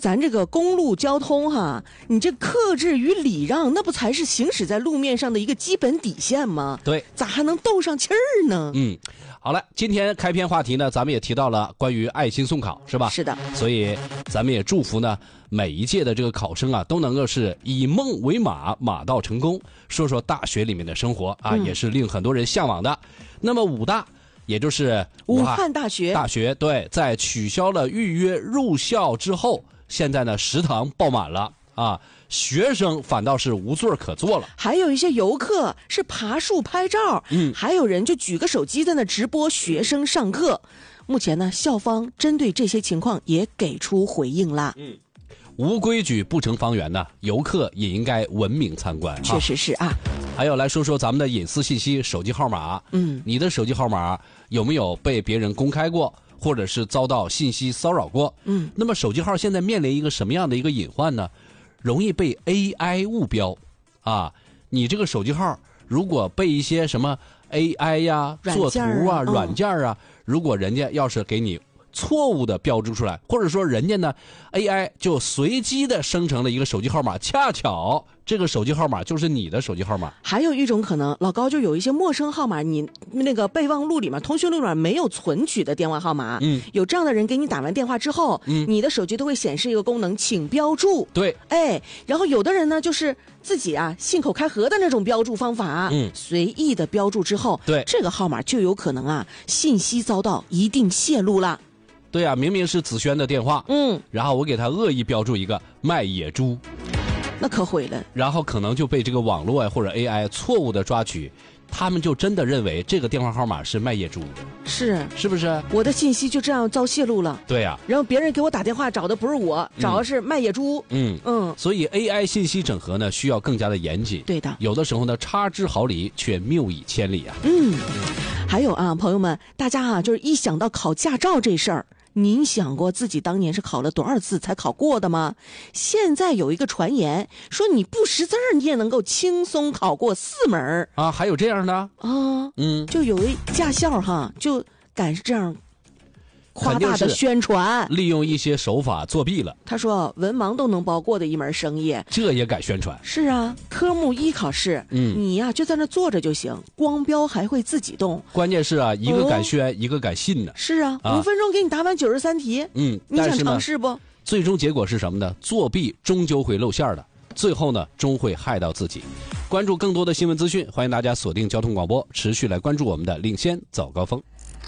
咱这个公路交通哈，你这克制与礼让，那不才是行驶在路面上的一个基本底线吗？ 对， 咋还能斗上气儿呢？ 好了，今天开篇话题呢，咱们也提到了关于爱心送考，是吧？ 是的， 所以咱们也祝福呢每一届的这个考生啊，都能够是以梦为马，马到成功。说说大学里面的生活啊，也是令很多人向往的。那么武大，也就是武汉大学， 对，在取消了预约入校之后，现在呢食堂爆满了啊。学生反倒是无座可坐了， 还有一些游客是爬树拍照，还有人就举个手机在那直播学生上课。目前呢，校方针对这些情况也给出回应啦。 无规矩不成方圆呢，游客也应该文明参观。 确实是啊。 还有来说说咱们的隐私信息，手机号码。你的手机号码有没有被别人公开过，或者是遭到信息骚扰过？那么手机号现在面临一个什么样的一个隐患呢？容易被 AI 误标啊！你这个手机号如果被一些什么 AI 呀、做图啊、软件啊，如果人家要是给你错误的标注出来，或者说人家呢 AI 就随机的生成了一个手机号码，恰巧这个手机号码就是你的手机号码。 还有一种可能，老高就有一些陌生号码，你那个备忘录里面、通讯录里面没有存取的电话号码，有这样的人给你打完电话之后，你的手机都会显示一个功能，请标注。 对， 然后有的人呢就是自己啊信口开河的那种标注方法，随意的标注之后， 对， 这个号码就有可能啊信息遭到一定泄露了。 对啊，明明是子轩的电话，然后我给他恶意标注一个卖野猪， 那可毁了。 然后可能就被这个网络或者 AI 错误的抓取，他们就真的认为这个电话号码是卖野猪的，是不是？ 我的信息就这样遭泄露了。 对呀， 然后别人给我打电话找的不是我，找的是卖野猪。 所以 AI 信息整合呢需要更加的严谨。 对的， 有的时候呢差之毫厘，却谬以千里啊。 还有啊，朋友们，大家啊，就是一想到考驾照这事儿，您想过自己当年是考了多少次才考过的吗？现在有一个传言说，你不识字儿，你也能够轻松考过4门啊？还有这样的啊？就有一驾校哈，就敢这样夸大的宣传， 利用一些手法作弊了。 他说文盲都能包过的一门生意， 这也敢宣传？ 是啊，科目1考试，你呀就在那坐着就行，光标还会自己动。 关键是啊，一个敢宣，一个敢信呢。 是啊，5分钟给你答完93题，你想尝试不？ 最终结果是什么呢？作弊终究会露馅的，最后呢，终会害到自己。关注更多的新闻资讯，欢迎大家锁定交通广播，持续来关注我们的领先早高峰。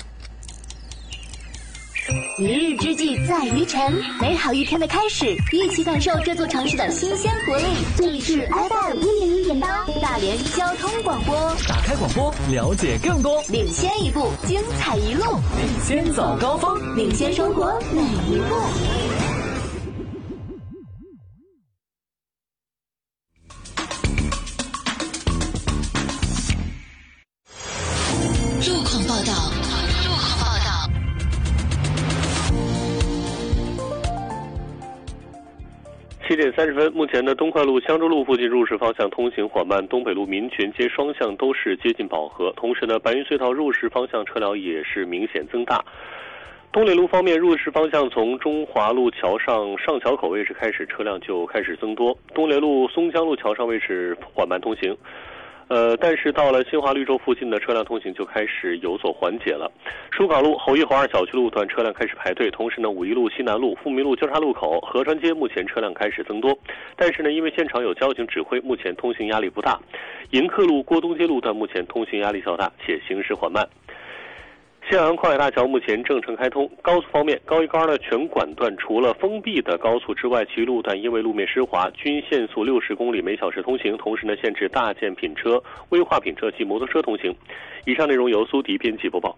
一日之计在于晨，美好一天的开始，一起感受这座城市的新鲜活力。这里是 FM101.8大连交通广播， 打开广播，了解更多， 领先一步，精彩一路， 领先早高峰， 领先生活每一步。 路况报道。 7点30分，目前的东快路香洲路附近入市方向通行缓慢，东北路民权街双向都是接近饱和。同时呢，白云隧道入市方向车辆也是明显增大。东垒路方面，入市方向从中华路桥上上桥口位置开始，车辆就开始增多。东垒路松江路桥上位置缓慢通行。但是到了新华绿洲附近的车辆通行就开始有所缓解了。书港路、侯一、侯二小区路段车辆开始排队，同时呢，五一路、西南路、富民路交叉路口、合川街目前车辆开始增多，但是呢，因为现场有交警指挥，目前通行压力不大。迎客路、郭东街路段目前通行压力较大，且行驶缓慢。西安跨海大桥目前正常开通。高速方面，高一高二的全管段除了封闭的高速之外，其余路段因为路面湿滑，均限速60公里每小时通行，同时呢，限制大件品车、危化品车及摩托车通行。以上内容由苏迪编辑播报。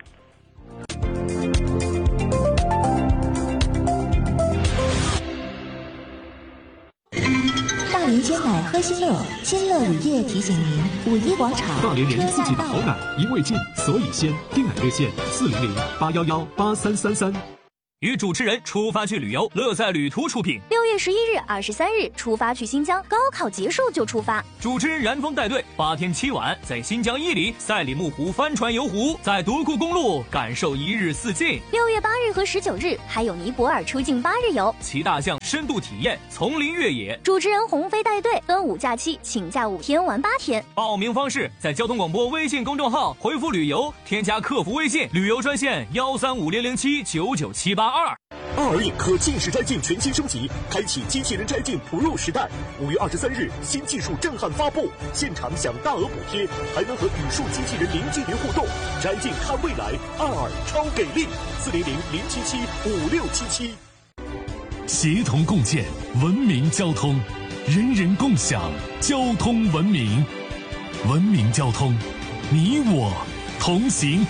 大连鲜奶喝新乐，新乐乳业提醒您：五一广场大连人自己的好奶，一味进，所以鲜。订奶热线400-811-8333。 与主持人出发去旅游，乐在旅途出品。 6月11日、23日出发去新疆，高考结束就出发。 主持人然峰带队8天7晚，在新疆伊犁、赛里木湖帆船游湖，在独库公路感受一日四境。 6月8日和19日还有尼泊尔出境8日游， 骑大象深度体验丛林越野。 主持人鸿飞带队，端午假期请假5天玩8天。 报名方式在交通广播微信公众号回复旅游，添加客服微信旅游专线13500799782。 奥尔影科近视摘镜全新升级，开启机器人摘镜Pro时代。5月23日，新技术震撼发布，现场享大额补贴，还能和语数机器人零距离互动。摘镜看未来，奥尔超给力！400-077-5677。 协同共建文明交通，人人共享交通文明。文明交通，你我同行。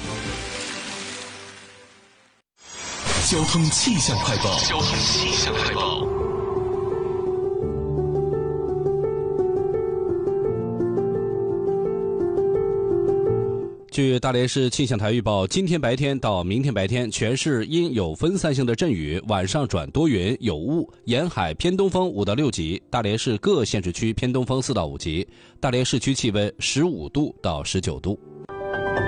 交通气象快报。 据大连市气象台预报，今天白天到明天白天，全市阴有分散性的阵雨，晚上转多云有雾，沿海偏东风5到6级，大连市各县市区偏东风4到5级，大连市区气温15度到19度。